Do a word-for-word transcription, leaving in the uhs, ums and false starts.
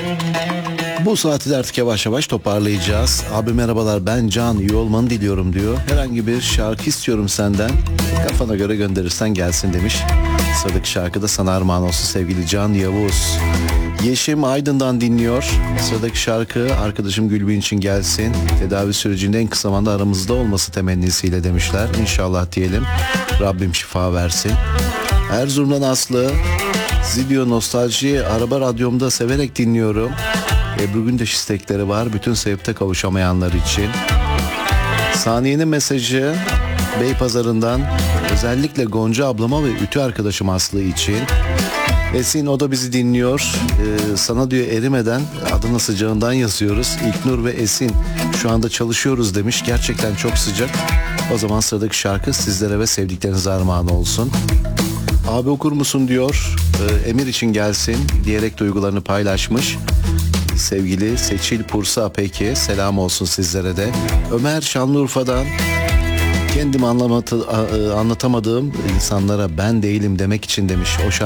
Bu saati de artık yavaş yavaş toparlayacağız. Abi merhabalar, ben Can, iyi olmanı diliyorum diyor. Herhangi bir şarkı istiyorum senden. Kafana göre gönderirsen gelsin demiş. Sıradaki şarkı da sana armağan olsun sevgili Can Yavuz. Yeşim Aydın'dan dinliyor. Sıradaki şarkı arkadaşım Gülbin için gelsin. Tedavi sürecinde en kısa zamanda aramızda olması temennisiyle demişler. İnşallah diyelim. Rabbim şifa versin. Erzurum'dan Aslı. Zidyo Nostalji araba radyomda severek dinliyorum. Ebru Gündeş istekleri var bütün sevipte kavuşamayanlar için. Saniye'nin mesajı Beypazarı'ndan özellikle Gonca ablama ve ütü arkadaşım Aslı için. Esin, o da bizi dinliyor. Ee, sana diyor erimeden Adana sıcağından yazıyoruz. İlknur ve Esin şu anda çalışıyoruz demiş. Gerçekten çok sıcak. O zaman sıradaki şarkı sizlere ve sevdiklerinize armağan olsun. Abi okur musun diyor. Ee, Emir için gelsin diyerek duygularını paylaşmış. Sevgili Seçil Pursa, peki selam olsun sizlere de. Ömer Şanlıurfa'dan kendim anlamatı, anlatamadığım insanlara ben değilim demek için demiş. O şarkı